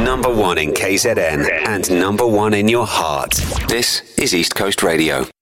Number one in KZN and number one in your heart. This is East Coast Radio.